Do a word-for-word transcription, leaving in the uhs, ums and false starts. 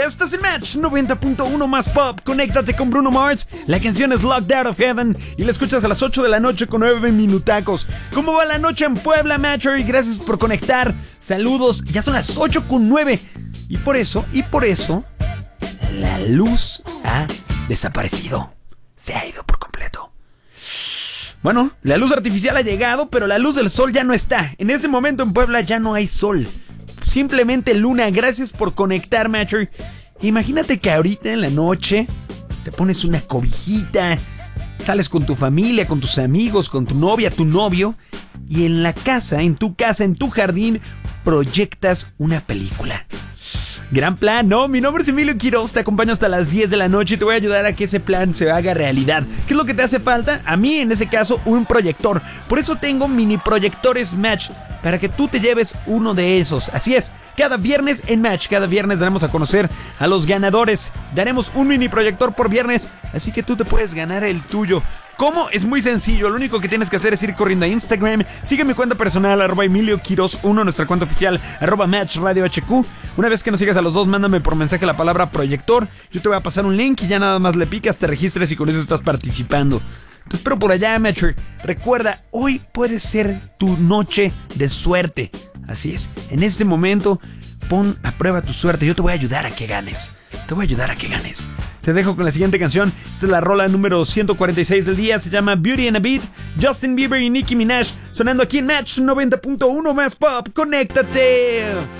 Estás en Match noventa punto uno más pop. Conéctate con Bruno Mars. La canción es Locked Out of Heaven y la escuchas a las ocho de la noche con nueve minutacos. ¿Cómo va la noche en Puebla, Matcher? Y gracias por conectar. Saludos. Ya son las ocho con nueve. Y por eso, y por eso, la luz ha desaparecido. Se ha ido por completo. Bueno, la luz artificial ha llegado, pero la luz del sol ya no está. En este momento en Puebla ya no hay sol. Simplemente luna. Gracias por conectar, Matcher. Imagínate que ahorita en la noche te pones una cobijita, sales con tu familia, con tus amigos, con tu novia, tu novio, y en la casa, en tu casa, en tu jardín, proyectas una película. Gran plan, ¿no? Mi nombre es Emilio Quiroz, te acompaño hasta las diez de la noche y te voy a ayudar a que ese plan se haga realidad. ¿Qué es lo que te hace falta? A mí, en ese caso, un proyector. Por eso tengo mini proyectores Match, para que tú te lleves uno de esos. Así es, cada viernes en Match, cada viernes daremos a conocer a los ganadores. Daremos un mini proyector por viernes, así que tú te puedes ganar el tuyo. ¿Cómo? Es muy sencillo, lo único que tienes que hacer es ir corriendo a Instagram. Sigue mi cuenta personal, arroba Emilio Quiroz uno, nuestra cuenta oficial, arroba Match Radio H Q. Una vez que nos sigas a los dos, mándame por mensaje la palabra proyector. Yo te voy a pasar un link y ya nada más le picas, te registres y con eso estás participando. Te espero por allá, Matcher. Recuerda, hoy puede ser tu noche de suerte. Así es, en este momento pon a prueba tu suerte. Yo te voy a ayudar a que ganes. Te voy a ayudar a que ganes. Te dejo con la siguiente canción. Esta es la rola número ciento cuarenta y seis del día. Se llama Beauty and a Beat. Justin Bieber y Nicki Minaj sonando aquí en Match noventa punto uno más pop. ¡Conéctate!